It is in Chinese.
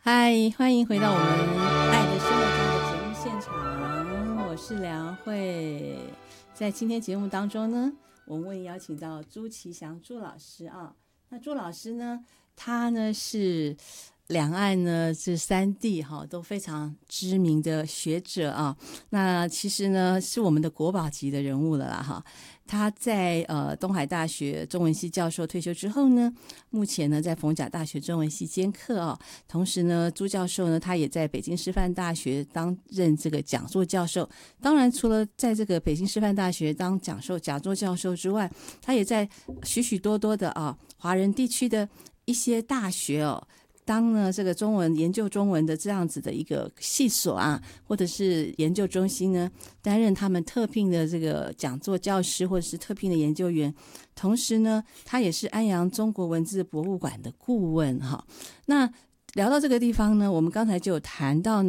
嗨，欢迎回到我们爱的生活家的节目现场，我是梁慧。在今天节目当中呢，我们为邀请到朱其祥朱老师啊。那朱老师呢，他呢是两岸呢这三地都非常知名的学者啊。那其实呢是我们的国宝级的人物了啦哈。他在东海大学中文系教授退休之后呢，目前呢在逢甲大学中文系兼课啊。同时呢，朱教授呢他也在北京师范大学担任这个讲座教授。当然，除了在这个北京师范大学当讲座教授之外，他也在许许多多的华人地区的一些大学当呢这个研究中文的这样子的一个系所啊，或者是研究中心呢，担任他们特聘的这个讲座教师或者是特聘的研究员。同时呢，他也是安阳中国文字博物馆的顾问哈。那聊到这个地方呢，我们刚才就有谈到呢